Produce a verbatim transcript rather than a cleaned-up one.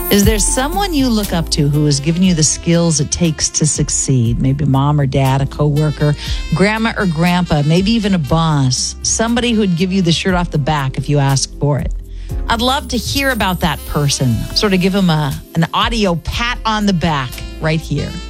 Is there someone you look up to who has given you the skills it takes to succeed? Maybe mom or dad, a coworker, grandma or grandpa, maybe even a boss. Somebody who'd give you the shirt off the back if you asked for it. I'd love to hear about that person. Sort of give them a, an audio pat on the back right here.